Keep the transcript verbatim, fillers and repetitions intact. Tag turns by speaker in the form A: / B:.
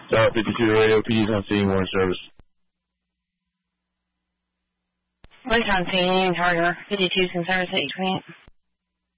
A: South fifty-two Radio, P D's on scene, one service.
B: Police on scene, Target fifty-two, can service at each point.